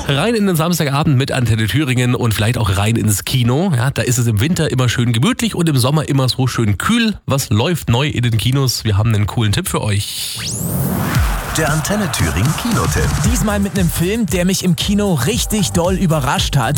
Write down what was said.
Rein in den Samstagabend mit Antenne Thüringen und vielleicht auch rein ins Kino. Ja, da ist es im Winter immer schön gemütlich und im Sommer immer so schön kühl. Was läuft neu in den Kinos? Wir haben einen coolen Tipp für euch. Der Antenne Thüringen Kinotipp. Diesmal mit einem Film, der mich im Kino richtig doll überrascht hat.